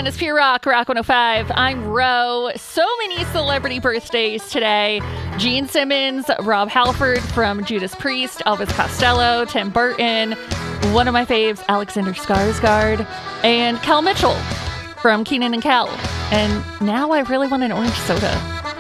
everyone. It's Pure Rock, Rock 105. I'm Ro. So many celebrity birthdays today. Gene Simmons, Rob Halford from Judas Priest, Elvis Costello, Tim Burton, one of my faves, Alexander Skarsgård, and Kel Mitchell from Kenan and Kel. And now I really want an orange soda.